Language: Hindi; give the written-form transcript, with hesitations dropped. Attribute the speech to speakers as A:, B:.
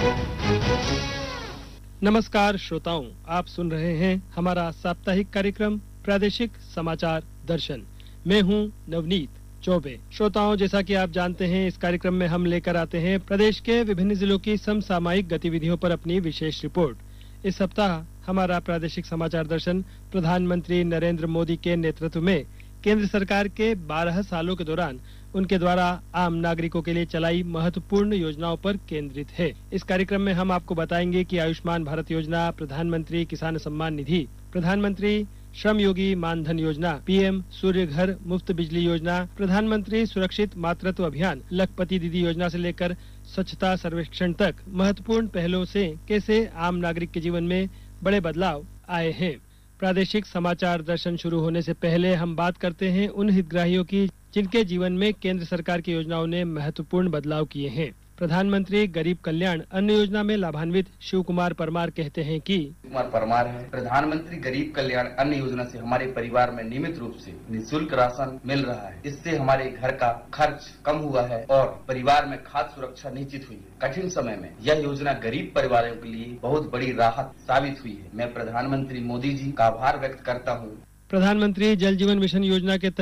A: नमस्कार श्रोताओं, आप सुन रहे हैं हमारा साप्ताहिक कार्यक्रम प्रादेशिक समाचार दर्शन। मैं हूं नवनीत चौबे। श्रोताओं, जैसा कि आप जानते हैं, इस कार्यक्रम में हम लेकर आते हैं प्रदेश के विभिन्न जिलों की समसामयिक गतिविधियों पर अपनी विशेष रिपोर्ट। इस सप्ताह हमारा प्रादेशिक समाचार दर्शन प्रधानमंत्री नरेंद्र मोदी के नेतृत्व में केंद्र सरकार के 12 सालों के दौरान उनके द्वारा आम नागरिकों के लिए चलाई महत्वपूर्ण योजनाओं पर केंद्रित है। इस कार्यक्रम में हम आपको बताएंगे कि आयुष्मान भारत योजना, प्रधानमंत्री किसान सम्मान निधि, प्रधानमंत्री श्रम योगी मानधन योजना, पीएम सूर्य घर मुफ्त बिजली योजना, प्रधानमंत्री सुरक्षित मातृत्व अभियान, लखपति दीदी योजना से लेकर स्वच्छता सर्वेक्षण तक महत्वपूर्ण पहलों से कैसे आम नागरिक के जीवन में बड़े बदलाव आए हैं। प्रादेशिक समाचार दर्शन शुरू होने से पहले हम बात करते हैं उन हितग्राहियों की जिनके जीवन में केंद्र सरकार की योजनाओं ने महत्वपूर्ण बदलाव किए हैं। प्रधानमंत्री गरीब कल्याण अन्न योजना में लाभान्वित शिव कुमार परमार कहते हैं कि
B: कुमार परमार है। प्रधानमंत्री गरीब कल्याण अन्न योजना से हमारे परिवार में नियमित रूप से निःशुल्क राशन मिल रहा है। इससे हमारे घर का खर्च कम हुआ है और परिवार में खाद्य सुरक्षा निश्चित हुई है। कठिन समय में यह योजना गरीब परिवारों के लिए बहुत बड़ी राहत साबित हुई है। मैं प्रधानमंत्री मोदी जी का आभार व्यक्त करता हूँ।
A: प्रधानमंत्री जल जीवन मिशन योजना के